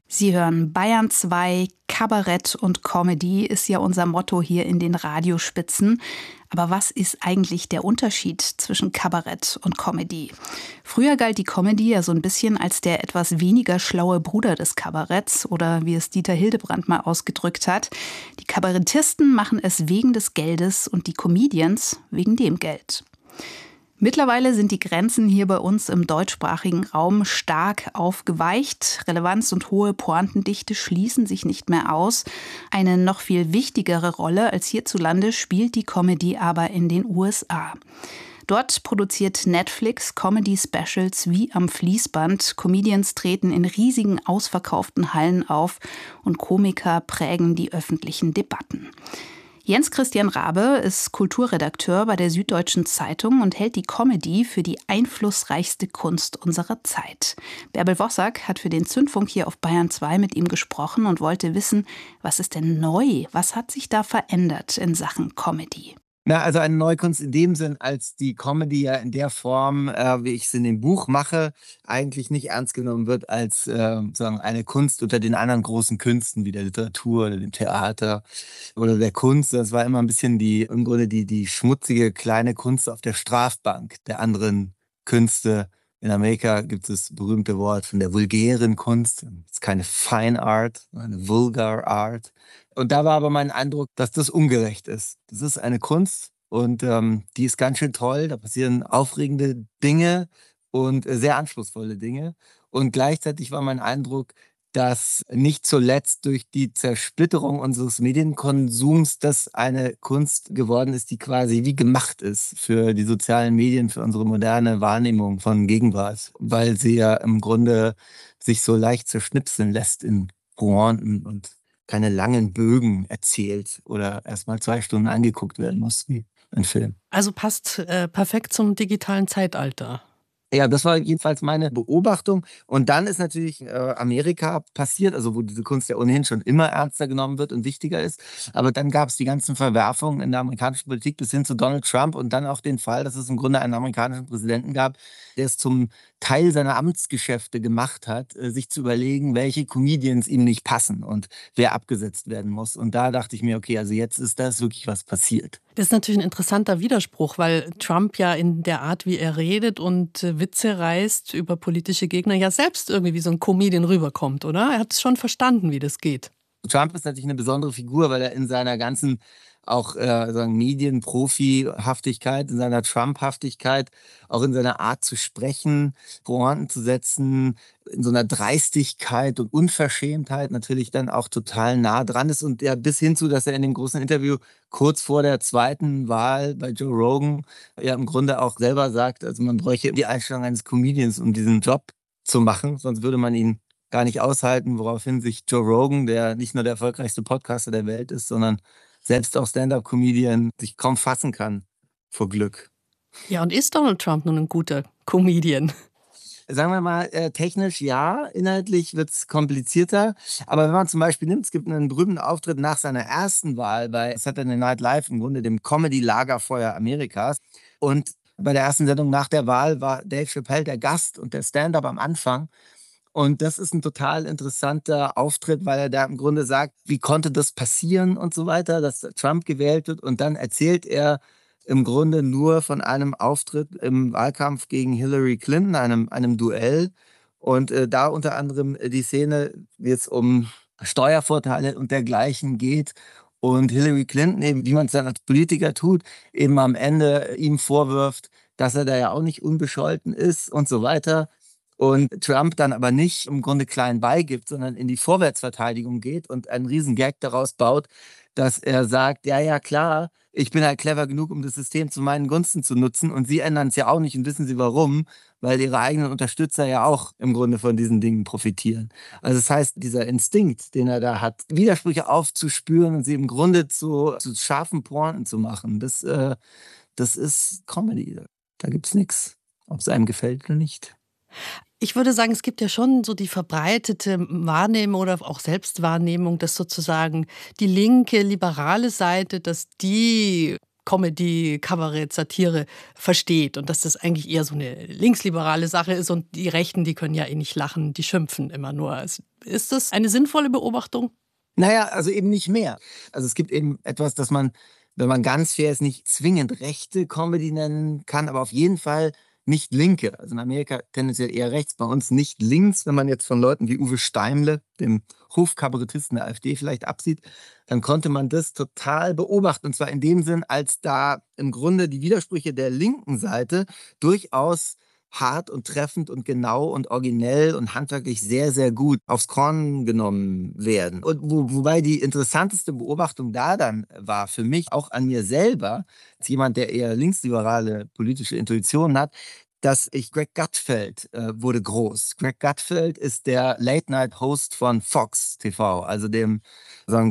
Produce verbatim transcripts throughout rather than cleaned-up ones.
Sie hören Bayern zwei, Kabarett und Comedy ist ja unser Motto hier in den Radiospitzen. Aber was ist eigentlich der Unterschied zwischen Kabarett und Comedy? Früher galt die Comedy ja so ein bisschen als der etwas weniger schlaue Bruder des Kabaretts oder wie es Dieter Hildebrand mal ausgedrückt hat. Die Kabarettisten machen es wegen des Geldes und die Comedians wegen dem Geld. Mittlerweile sind die Grenzen hier bei uns im deutschsprachigen Raum stark aufgeweicht. Relevanz und hohe Pointendichte schließen sich nicht mehr aus. Eine noch viel wichtigere Rolle als hierzulande spielt die Comedy aber in den U S A. Dort produziert Netflix Comedy-Specials wie am Fließband. Comedians treten in riesigen, ausverkauften Hallen auf und Komiker prägen die öffentlichen Debatten. Jens Christian Rabe ist Kulturredakteur bei der Süddeutschen Zeitung und hält die Comedy für die einflussreichste Kunst unserer Zeit. Bärbel Wossack hat für den Zündfunk hier auf Bayern zwei mit ihm gesprochen und wollte wissen, was ist denn neu? Was hat sich da verändert in Sachen Comedy? Na, also eine Neukunst in dem Sinn, als die Comedy ja in der Form, äh, wie ich es in dem Buch mache, eigentlich nicht ernst genommen wird als äh, sozusagen eine Kunst unter den anderen großen Künsten wie der Literatur oder dem Theater oder der Kunst. Das war immer ein bisschen die, im Grunde die, die schmutzige kleine Kunst auf der Strafbank der anderen Künste. In Amerika gibt es das berühmte Wort von der vulgären Kunst. Es ist keine Fine Art, sondern eine Vulgar Art. Und da war aber mein Eindruck, dass das ungerecht ist. Das ist eine Kunst und ähm, die ist ganz schön toll. Da passieren aufregende Dinge und äh, sehr anspruchsvolle Dinge. Und gleichzeitig war mein Eindruck, dass nicht zuletzt durch die Zersplitterung unseres Medienkonsums das eine Kunst geworden ist, die quasi wie gemacht ist für die sozialen Medien, für unsere moderne Wahrnehmung von Gegenwart, weil sie ja im Grunde sich so leicht zerschnipseln lässt in Pointen und keine langen Bögen erzählt oder erst mal zwei Stunden angeguckt werden muss wie ein Film. Also passt äh, perfekt zum digitalen Zeitalter. Ja, das war jedenfalls meine Beobachtung. Und dann ist natürlich äh, Amerika passiert, also wo diese Kunst ja ohnehin schon immer ernster genommen wird und wichtiger ist. Aber dann gab es die ganzen Verwerfungen in der amerikanischen Politik bis hin zu Donald Trump und dann auch den Fall, dass es im Grunde einen amerikanischen Präsidenten gab, der es zum Teil seiner Amtsgeschäfte gemacht hat, äh, sich zu überlegen, welche Comedians ihm nicht passen und wer abgesetzt werden muss. Und da dachte ich mir, okay, also jetzt ist das wirklich was passiert. Das ist natürlich ein interessanter Widerspruch, weil Trump ja in der Art, wie er redet und Witze reißt über politische Gegner, ja selbst irgendwie wie so ein Comedian rüberkommt, oder? Er hat es schon verstanden, wie das geht. Trump ist natürlich eine besondere Figur, weil er in seiner ganzen auch äh, sagen Medienprofi-Haftigkeit, in seiner Trump-Haftigkeit, auch in seiner Art zu sprechen, Pointen zu setzen, in so einer Dreistigkeit und Unverschämtheit natürlich dann auch total nah dran ist und ja bis hin zu, dass er in dem großen Interview kurz vor der zweiten Wahl bei Joe Rogan ja im Grunde auch selber sagt, also man bräuchte die Einstellung eines Comedians, um diesen Job zu machen, sonst würde man ihn gar nicht aushalten, woraufhin sich Joe Rogan, der nicht nur der erfolgreichste Podcaster der Welt ist, sondern selbst auch Stand-up-Comedian, sich kaum fassen kann vor Glück. Ja, und ist Donald Trump nun ein guter Comedian? Sagen wir mal, äh, technisch ja, inhaltlich wird es komplizierter. Aber wenn man zum Beispiel nimmt, es gibt einen berühmten Auftritt nach seiner ersten Wahl bei Saturday Night Live, im Grunde dem Comedy-Lagerfeuer Amerikas. Und bei der ersten Sendung nach der Wahl war Dave Chappelle der Gast und der Stand-up am Anfang. Und das ist ein total interessanter Auftritt, weil er da im Grunde sagt, wie konnte das passieren und so weiter, dass Trump gewählt wird. Und dann erzählt er im Grunde nur von einem Auftritt im Wahlkampf gegen Hillary Clinton, einem, einem Duell. Und äh, da unter anderem die Szene, wie es um Steuervorteile und dergleichen geht. Und Hillary Clinton, eben, wie man es dann als Politiker tut, eben am Ende ihm vorwirft, dass er da ja auch nicht unbescholten ist und so weiter. Und Trump dann aber nicht im Grunde klein beigibt, sondern in die Vorwärtsverteidigung geht und einen riesen Gag daraus baut, dass er sagt, ja, ja, klar, ich bin halt clever genug, um das System zu meinen Gunsten zu nutzen und Sie ändern es ja auch nicht und wissen Sie warum? Weil Ihre eigenen Unterstützer ja auch im Grunde von diesen Dingen profitieren. Also das heißt, dieser Instinkt, den er da hat, Widersprüche aufzuspüren und sie im Grunde zu, zu scharfen Pointen zu machen, das, äh, das ist Comedy. Da gibt's nichts, ob es einem gefällt oder nicht. Ich würde sagen, es gibt ja schon so die verbreitete Wahrnehmung oder auch Selbstwahrnehmung, dass sozusagen die linke, liberale Seite, dass die Comedy, Kabarett, Satire versteht und dass das eigentlich eher so eine linksliberale Sache ist und die Rechten, die können ja eh nicht lachen, die schimpfen immer nur. Ist das eine sinnvolle Beobachtung? Naja, also eben nicht mehr. Also es gibt eben etwas, das man, wenn man ganz fair ist, nicht zwingend rechte Comedy nennen kann, aber auf jeden Fall nicht linke. Also in Amerika tendenziell eher rechts, bei uns nicht links. Wenn man jetzt von Leuten wie Uwe Steimle, dem Hofkabarettisten der AfD, vielleicht absieht, dann konnte man das total beobachten. Und zwar in dem Sinn, als da im Grunde die Widersprüche der linken Seite durchaus hart und treffend und genau und originell und handwerklich sehr, sehr gut aufs Korn genommen werden. Und wo, wobei die interessanteste Beobachtung da dann war für mich, auch an mir selber, als jemand, der eher linksliberale politische Intuition hat, dass ich Greg Gutfeld äh, wurde groß. Greg Gutfeld ist der Late-Night-Host von Fox T V, also dem sagen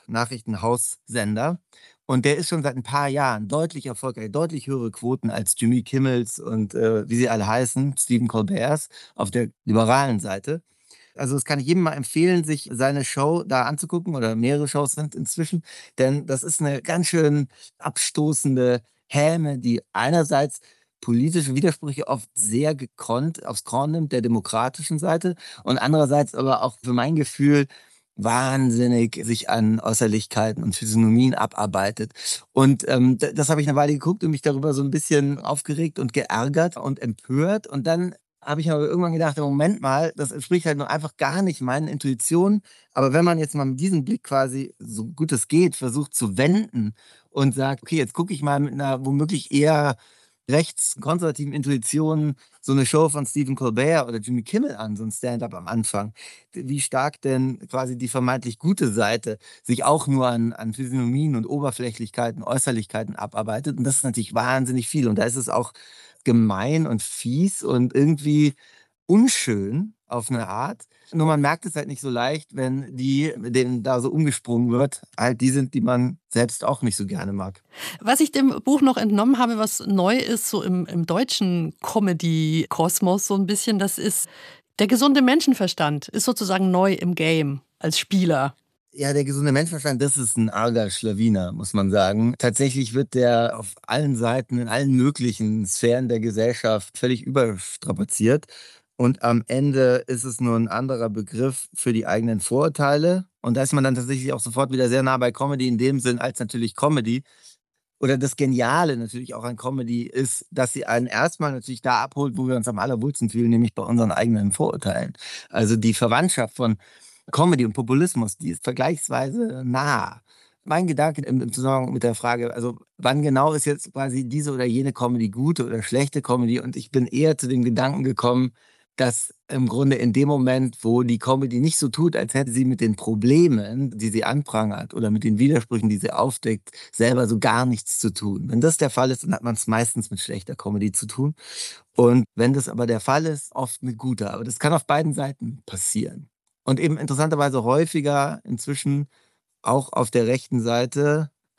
Trump-Nachrichtenhaussender. Und der ist schon seit ein paar Jahren deutlich erfolgreich, deutlich höhere Quoten als Jimmy Kimmels und äh, wie sie alle heißen, Stephen Colberts auf der liberalen Seite. Also das kann ich jedem mal empfehlen, sich seine Show da anzugucken oder mehrere Shows sind inzwischen, denn das ist eine ganz schön abstoßende Häme, die einerseits politische Widersprüche oft sehr gekonnt aufs Korn nimmt, der demokratischen Seite, und andererseits aber auch für mein Gefühl wahnsinnig sich an Äußerlichkeiten und Physiognomien abarbeitet. Und ähm, d- das habe ich eine Weile geguckt und mich darüber so ein bisschen aufgeregt und geärgert und empört. Und dann habe ich aber irgendwann gedacht, Moment mal, das entspricht halt nur einfach gar nicht meinen Intuitionen. Aber wenn man jetzt mal mit diesem Blick quasi, so gut es geht, versucht zu wenden und sagt, okay, jetzt gucke ich mal mit einer womöglich eher rechtskonservativen Intuition so eine Show von Stephen Colbert oder Jimmy Kimmel an, so ein Stand-up am Anfang, wie stark denn quasi die vermeintlich gute Seite sich auch nur an, an Physiognomien und Oberflächlichkeiten, Äußerlichkeiten abarbeitet. Und das ist natürlich wahnsinnig viel. Und da ist es auch gemein und fies und irgendwie unschön auf eine Art. Nur man merkt es halt nicht so leicht, wenn die, mit denen da so umgesprungen wird, halt die sind, die man selbst auch nicht so gerne mag. Was ich dem Buch noch entnommen habe, was neu ist, so im, im deutschen Comedy-Kosmos so ein bisschen, das ist der gesunde Menschenverstand, ist sozusagen neu im Game als Spieler. Ja, der gesunde Menschenverstand, das ist ein arger Schlawiner, muss man sagen. Tatsächlich wird der auf allen Seiten, in allen möglichen Sphären der Gesellschaft völlig überstrapaziert. Und am Ende ist es nur ein anderer Begriff für die eigenen Vorurteile. Und da ist man dann tatsächlich auch sofort wieder sehr nah bei Comedy in dem Sinn, als natürlich Comedy. Oder das Geniale natürlich auch an Comedy ist, dass sie einen erstmal natürlich da abholt, wo wir uns am allerwohlsten fühlen, nämlich bei unseren eigenen Vorurteilen. Also die Verwandtschaft von Comedy und Populismus, die ist vergleichsweise nah. Mein Gedanke im, im Zusammenhang mit der Frage, also wann genau ist jetzt quasi diese oder jene Comedy gute oder schlechte Comedy? Und ich bin eher zu dem Gedanken gekommen, dass im Grunde in dem Moment, wo die Comedy nicht so tut, als hätte sie mit den Problemen, die sie anprangert oder mit den Widersprüchen, die sie aufdeckt, selber so gar nichts zu tun. Wenn das der Fall ist, dann hat man es meistens mit schlechter Comedy zu tun. Und wenn das aber der Fall ist, oft mit guter. Aber das kann auf beiden Seiten passieren. Und eben interessanterweise häufiger inzwischen auch auf der rechten Seite